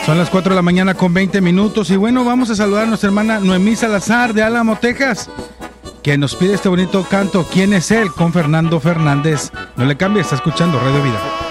Son las 4 de la mañana con 20 minutos y bueno, vamos a saludar a nuestra hermana Noemí Salazar de Álamo, Texas, que nos pide este bonito canto, ¿Quién es él?, con Fernando Fernández. No le cambie, está escuchando Radio Vida.